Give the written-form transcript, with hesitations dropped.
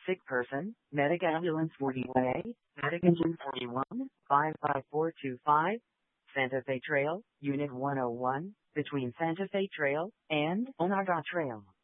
sick person, Medic Ambulance 41A, Medic Engine 41, 55425, Santa Fe Trail, Unit 101, between Santa Fe Trail and Onarga Trail.